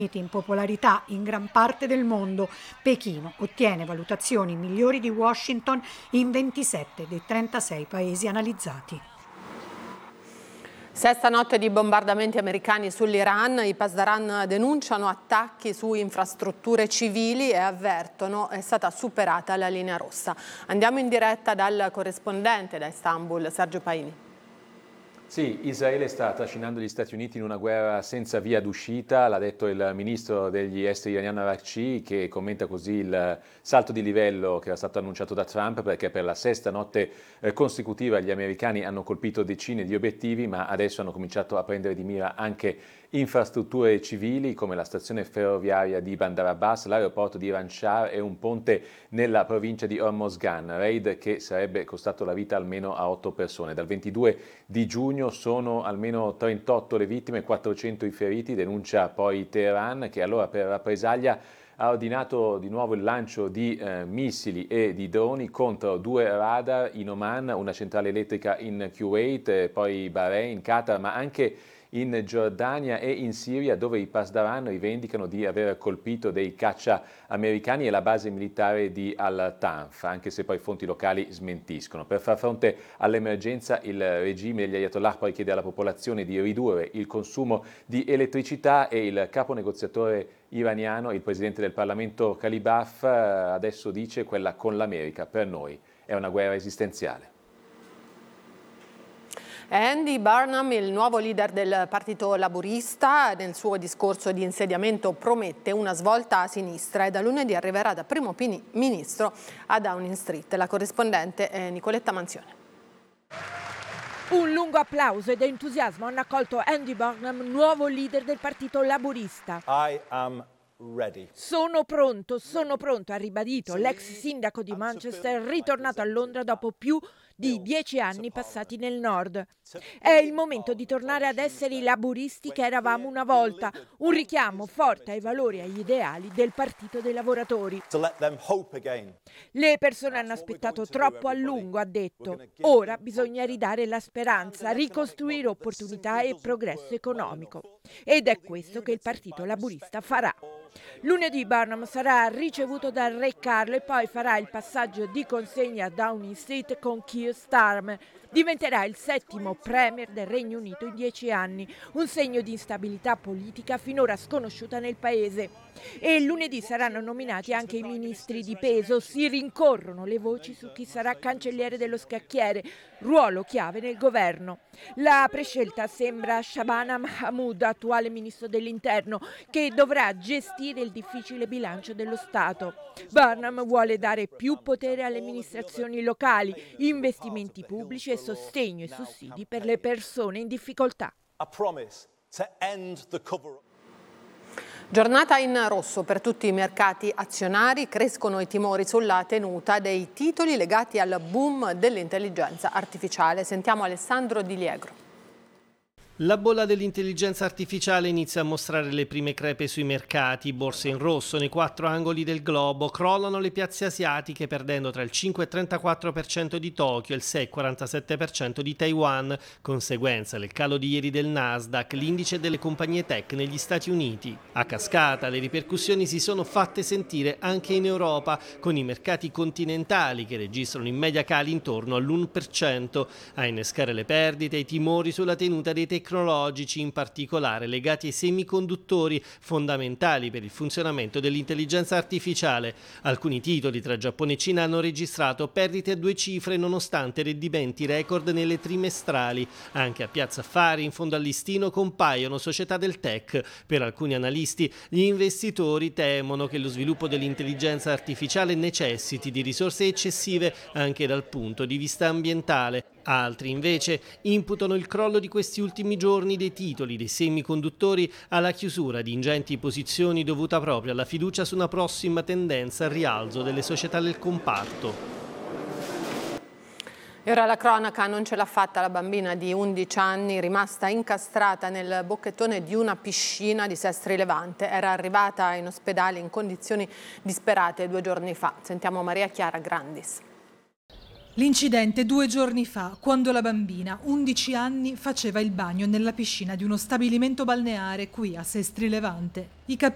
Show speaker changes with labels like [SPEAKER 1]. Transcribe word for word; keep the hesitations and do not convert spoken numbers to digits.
[SPEAKER 1] in popolarità in gran parte del mondo. Pechino ottiene valutazioni migliori di Washington in ventisette dei trentasei paesi analizzati.
[SPEAKER 2] Sesta notte di bombardamenti americani sull'Iran. I Pasdaran denunciano attacchi su infrastrutture civili e avvertono è stata superata la linea rossa. Andiamo in diretta dal corrispondente da Istanbul, Sergio Paini.
[SPEAKER 3] Sì, Israele sta trascinando gli Stati Uniti in una guerra senza via d'uscita, l'ha detto il ministro degli esteri iraniano Araghchi, che commenta così il salto di livello che era stato annunciato da Trump, perché per la sesta notte eh, consecutiva gli americani hanno colpito decine di obiettivi, ma adesso hanno cominciato a prendere di mira anche infrastrutture civili come la stazione ferroviaria di Bandar Abbas, l'aeroporto di Iran Shah e un ponte nella provincia di Hormozgan, raid che sarebbe costato la vita almeno a otto persone. Dal ventidue di giugno sono almeno trentotto le vittime e quattrocento i feriti, denuncia poi Teheran, che allora per rappresaglia ha ordinato di nuovo il lancio di eh, missili e di droni contro due radar in Oman, una centrale elettrica in Kuwait, eh, poi Bahrain, Qatar, ma anche in Giordania e in Siria, dove i Pasdaran rivendicano di aver colpito dei caccia americani e la base militare di Al-Tanf, anche se poi fonti locali smentiscono. Per far fronte all'emergenza, il regime degli Ayatollah poi chiede alla popolazione di ridurre il consumo di elettricità e il capo negoziatore iraniano, il presidente del Parlamento Kalibaf, adesso dice: quella con l'America per noi è una guerra esistenziale.
[SPEAKER 2] Andy Burnham, il nuovo leader del Partito Laburista, nel suo discorso di insediamento promette una svolta a sinistra e da lunedì arriverà da primo ministro a Downing Street. La corrispondente è Nicoletta Manzione.
[SPEAKER 4] Un lungo applauso ed entusiasmo hanno accolto Andy Burnham, nuovo leader del Partito Laburista.
[SPEAKER 5] I am ready.
[SPEAKER 4] Sono pronto, sono pronto, ha ribadito l'ex sindaco di Manchester, ritornato a Londra dopo più di dieci anni passati nel nord. È il momento di tornare ad essere i laburisti che eravamo una volta, un richiamo forte ai valori e agli ideali del Partito dei Lavoratori. Le persone hanno aspettato troppo a lungo, ha detto. Ora bisogna ridare la speranza, ricostruire opportunità e progresso economico. Ed è questo che il Partito Laburista farà. Lunedì Burnham sarà ricevuto dal Re Carlo e poi farà il passaggio di consegna a Downing Street con Keir Starmer. Diventerà il settimo premier del Regno Unito in dieci anni, un segno di instabilità politica finora sconosciuta nel paese. E lunedì saranno nominati anche i ministri di peso, si rincorrono le voci su chi sarà cancelliere dello scacchiere, ruolo chiave nel governo. La prescelta sembra Shabana Mahmood, attuale ministro dell'interno, che dovrà gestire il difficile bilancio dello Stato. Burnham vuole dare più potere alle amministrazioni locali, investimenti pubblici e sostegno e sussidi per le persone in difficoltà.
[SPEAKER 2] Giornata in rosso per tutti i mercati azionari, crescono i timori sulla tenuta dei titoli legati al boom dell'intelligenza artificiale. Sentiamo Alessandro Di Liegro.
[SPEAKER 6] La bolla dell'intelligenza artificiale inizia a mostrare le prime crepe sui mercati, borse in rosso nei quattro angoli del globo, crollano le piazze asiatiche perdendo tra il cinque virgola trentaquattro per cento di Tokyo e il sei virgola quarantasette per cento di Taiwan, conseguenza del calo di ieri del Nasdaq, l'indice delle compagnie tech negli Stati Uniti. A cascata le ripercussioni si sono fatte sentire anche in Europa, con i mercati continentali che registrano in media cali intorno all'uno per cento, a innescare le perdite e i timori sulla tenuta dei tecnologici, in particolare legati ai semiconduttori fondamentali per il funzionamento dell'intelligenza artificiale. Alcuni titoli tra Giappone e Cina hanno registrato perdite a due cifre nonostante rendimenti record nelle trimestrali. Anche a Piazza Affari in fondo al listino compaiono società del tech. Per alcuni analisti gli investitori temono che lo sviluppo dell'intelligenza artificiale necessiti di risorse eccessive anche dal punto di vista ambientale. Altri invece imputano il crollo di questi ultimi giorni dei titoli dei semiconduttori alla chiusura di ingenti posizioni dovuta proprio alla fiducia su una prossima tendenza al rialzo delle società del comparto.
[SPEAKER 2] E ora la cronaca: non ce l'ha fatta la bambina di undici anni rimasta incastrata nel bocchettone di una piscina di Sestri Levante. Era arrivata in ospedale in condizioni disperate due giorni fa. Sentiamo Maria Chiara Grandis.
[SPEAKER 7] L'incidente due giorni fa, quando la bambina, undici anni, faceva il bagno nella piscina di uno stabilimento balneare qui a Sestri Levante. I